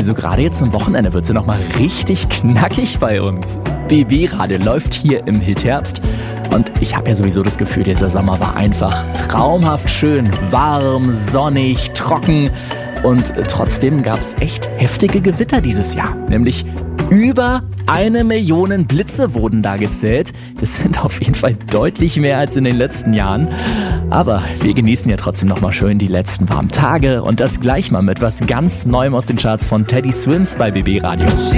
Also gerade jetzt am Wochenende wird es ja nochmal richtig knackig bei uns. BB Radio läuft hier im Hitherbst und ich habe ja sowieso das Gefühl, dieser Sommer war einfach traumhaft schön, warm, sonnig, trocken und trotzdem gab es echt heftige Gewitter dieses Jahr, nämlich über 1 Million Blitze wurden da gezählt. Das sind auf jeden Fall deutlich mehr als in den letzten Jahren. Aber wir genießen ja trotzdem nochmal schön die letzten warmen Tage und das gleich mal mit was ganz Neuem aus den Charts von Teddy Swims bei BB Radio.